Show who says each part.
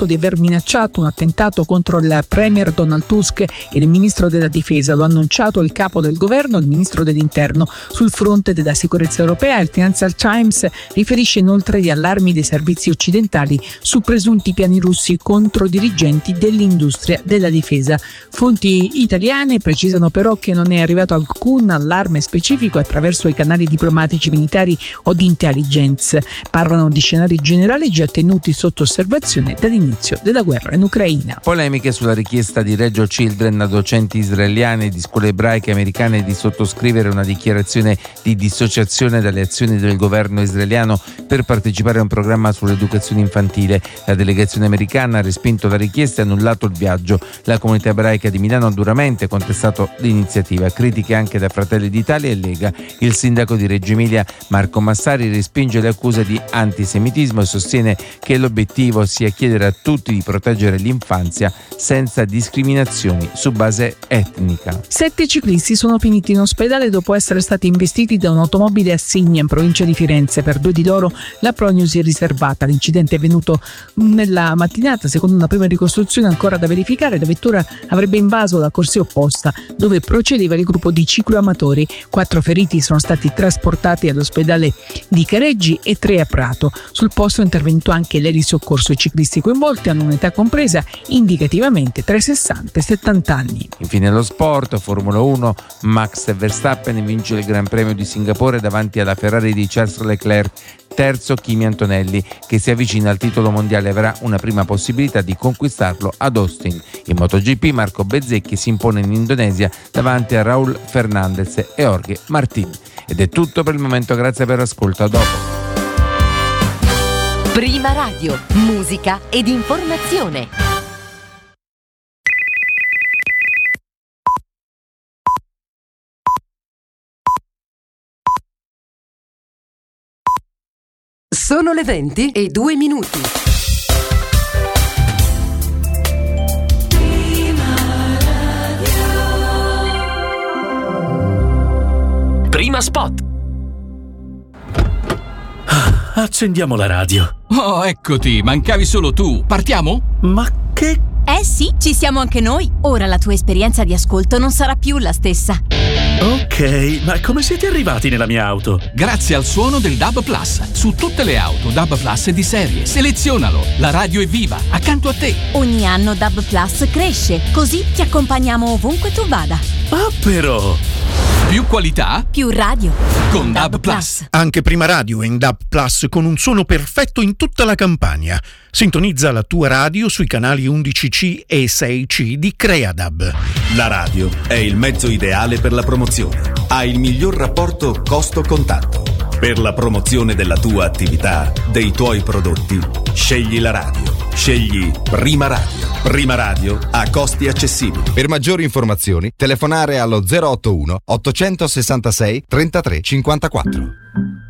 Speaker 1: accusato di aver minacciato un attentato contro il premier Donald Tusk e il ministro della difesa. Lo ha annunciato il capo del governo, il ministro dell'interno. Sul fronte della sicurezza europea, il Financial Times riferisce inoltre di allarmi dei servizi occidentali su presunti piani russi contro dirigenti dell'industria della difesa. Fonti italiane precisano però che non è arrivato alcun allarme specifico attraverso i canali diplomatici, militari o di intelligence. Parlano di scenari generali già tenuti sotto osservazione dall'inizio della guerra in Ucraina.
Speaker 2: Polemiche sulla richiesta di Reggio Children a docenti israeliani di scuole ebraiche americane di sottoscrivere una dichiarazione di dissociazione dalle azioni del governo israeliano per partecipare a un programma sull'educazione infantile. La delegazione americana ha respinto la richiesta e annullato il viaggio. La comunità ebraica di Milano ha duramente contestato l'iniziativa. Critiche anche da Fratelli d'Italia e Lega. Il sindaco di Reggio Emilia, Marco Massari, respinge le accuse di antisemitismo e sostiene che l'obiettivo sia chiedere a tutti di proteggere l'infanzia senza discriminazioni su base etnica.
Speaker 1: 7 ciclisti sono finiti in ospedale dopo essere stati investiti da un'automobile a Signa, in provincia di Firenze. Per 2 di loro la prognosi è riservata. L'incidente è avvenuto nella mattinata. Secondo una prima ricostruzione ancora da verificare, la vettura avrebbe invaso la corsia opposta dove procedeva il gruppo di cicloamatori. 4 feriti sono stati trasportati all'ospedale di Careggi e 3 a Prato. Sul posto è intervenuto anche l'elisoccorso. I ciclisti coinvolti hanno un'età compresa indicativamente tra i 60 e 70 anni.
Speaker 2: Infine lo sport, Formula 1, Max Verstappen vince il Gran Premio di Singapore davanti alla Ferrari di Charles Leclerc. Terzo Kimi Antonelli, che si avvicina al titolo mondiale, avrà una prima possibilità di conquistarlo ad Austin. In MotoGP Marco Bezzecchi si impone in Indonesia davanti a Raúl Fernandez e Jorge Martín. Ed è tutto per il momento, grazie per l'ascolto, a dopo.
Speaker 3: Prima Radio, musica ed informazione. Sono le 20:02.
Speaker 4: Prima Spot.
Speaker 5: Accendiamo la radio.
Speaker 4: Oh, eccoti, mancavi solo tu. Partiamo?
Speaker 5: Ma che...
Speaker 6: sì, ci siamo anche noi. Ora la tua esperienza di ascolto non sarà più la stessa.
Speaker 5: Ok, ma come siete arrivati nella mia auto?
Speaker 4: Grazie al suono del DAB Plus. Su tutte le auto DAB Plus di serie. Selezionalo. La radio è viva, accanto a te.
Speaker 6: Ogni anno DAB Plus cresce, così ti accompagniamo ovunque tu vada.
Speaker 5: Ah, però...
Speaker 4: Più qualità,
Speaker 6: più radio
Speaker 4: con DAB Plus.
Speaker 7: Anche Prima Radio è in DAB Plus con un suono perfetto in tutta la Campania. Sintonizza la tua radio sui canali 11C e 6C di CreaDAB.
Speaker 8: La radio è il mezzo ideale per la promozione. Ha il miglior rapporto costo-contatto. Per la promozione della tua attività, dei tuoi prodotti, scegli la radio. Scegli Prima Radio. Prima Radio a costi accessibili.
Speaker 9: Per maggiori informazioni, telefonare allo 081 866 33 54.